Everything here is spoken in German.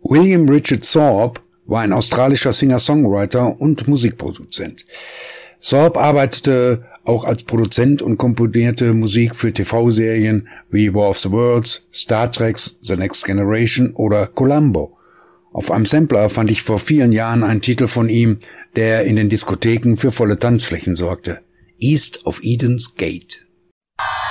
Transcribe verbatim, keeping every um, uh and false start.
William Richard Thorpe war ein australischer Singer-Songwriter und Musikproduzent. Thorpe arbeitete auch als Produzent und komponierte Musik für T V-Serien wie War of the Worlds, Star Trek, The Next Generation oder Columbo. Auf einem Sampler fand ich vor vielen Jahren einen Titel von ihm, der in den Diskotheken für volle Tanzflächen sorgte. East of Eden's Gate.